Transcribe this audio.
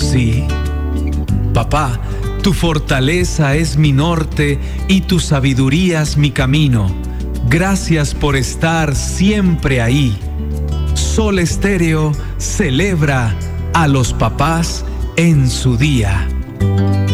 Sí. Papá, tu fortaleza es mi norte y tu sabiduría es mi camino. Gracias por estar siempre ahí. Sol Estéreo celebra a los papás en su día.